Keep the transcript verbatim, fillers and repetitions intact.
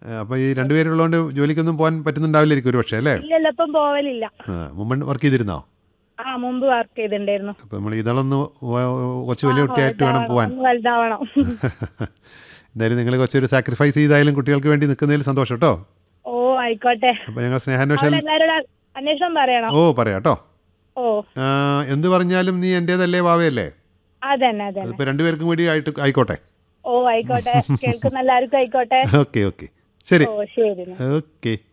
അപ്പോൾ ഈ രണ്ടുപേരുള്ളതുകൊണ്ട് ജോലിക്കൊന്നും പോകാൻ പറ്റുന്നുണ്ടാവില്ലായിരിക്കും ഒരു പക്ഷേ അല്ലേ? ഇല്ലല്ലോ, ഇപ്പം പോവലില്ല. മുമ്പ് വർക്ക് ചെയ്തിരുന്നോ? ആ, മുമ്പ് വർക്ക് ചെയ്തിട്ടുണ്ടായിരുന്നു. അപ്പോൾ നമ്മൾ ഇതളൊന്ന് കുറച്ച് വലിയ കുട്ടിയായിട്ട് വേണം പോകാൻ. വലുതാവണം. എന്തായാലും നിങ്ങൾ കുറച്ചൊരു സാക്രിഫൈസ് ചെയ്തായാലും കുട്ടികൾക്ക് വേണ്ടി നിൽക്കുന്നതിൽ സന്തോഷം കേട്ടോ. ഓ ആയിക്കോട്ടെ. അപ്പോൾ ഞങ്ങൾ സ്നേഹാന്വേഷണം എല്ലാവരോടും അന്വേഷണം പറയണം. ഓ പറയാം കേട്ടോ. ഓ എന്ത് പറഞ്ഞാലും നീ എൻ്റേതല്ലേ വാവയല്ലേ? അതന്നെ അതന്നെ. ഇപ്പൊ രണ്ടുപേർക്കും കൂടി ആയിട്ട് ആയിക്കോട്ടെ. ഓ ആയിക്കോട്ടെ, കേൾക്കുന്ന എല്ലാവർക്കും ആയിക്കോട്ടെ. ഓക്കെ ഓക്കെ ശരി. ഓ ശരി. ഓക്കെ.